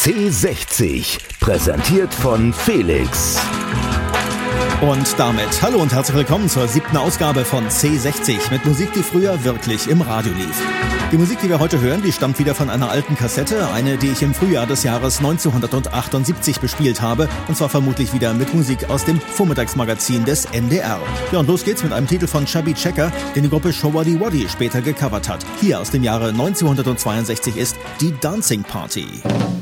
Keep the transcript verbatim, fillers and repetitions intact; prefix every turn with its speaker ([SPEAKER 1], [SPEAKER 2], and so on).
[SPEAKER 1] C sechzig, präsentiert von Felix.
[SPEAKER 2] Und damit hallo und herzlich willkommen zur siebten Ausgabe von C sechzig mit Musik, die früher wirklich im Radio lief. Die Musik, die wir heute hören, die stammt wieder von einer alten Kassette, eine, die ich im Frühjahr des Jahres neunzehnhundertachtundsiebzig bespielt habe, und zwar vermutlich wieder mit Musik aus dem Vormittagsmagazin des N D R. Ja, und los geht's mit einem Titel von Chubby Checker, den die Gruppe Showaddy Waddy später gecovert hat. Hier aus dem Jahre neunzehnhundertzweiundsechzig ist die Dancing Party.